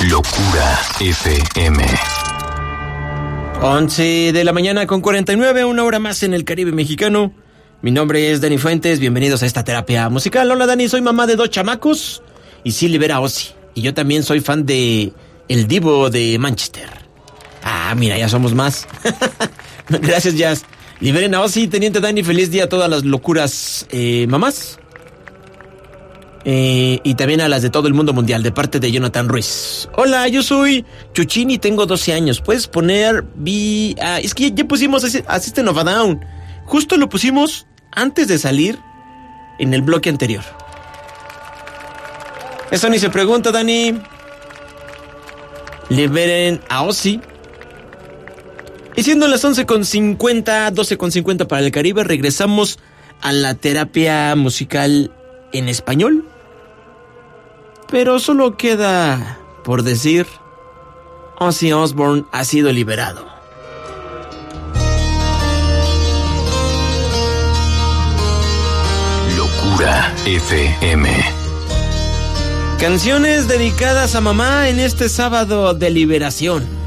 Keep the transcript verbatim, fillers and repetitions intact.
Locura F M. once de la mañana con cuarenta y nueve, una hora más en el Caribe mexicano. Mi nombre es Dani Fuentes, bienvenidos a esta terapia musical. Hola Dani, soy mamá de dos chamacos y sí libera a Ozzy. Y yo también soy fan de El Divo de Manchester. Ah, mira, ya somos más. Gracias, Jazz. Liberen a Ozzy, Teniente Dani, feliz día a todas las locuras eh, mamás. Eh, y también a las de todo el mundo mundial, de parte de Jonathan Ruiz. Hola, yo soy Chuchín y tengo doce años. ¿Puedes poner... Vi... Ah, es que ya, ya pusimos System of a Down. Justo lo pusimos antes de salir en el bloque anterior. Eso ni se pregunta, Dani. Liberen a Ozzy. Y siendo las once con cincuenta, doce con cincuenta para el Caribe, regresamos a la terapia musical en español. Pero solo queda por decir: Ozzy Osbourne ha sido liberado. Locura F M. Canciones dedicadas a mamá en este sábado de liberación.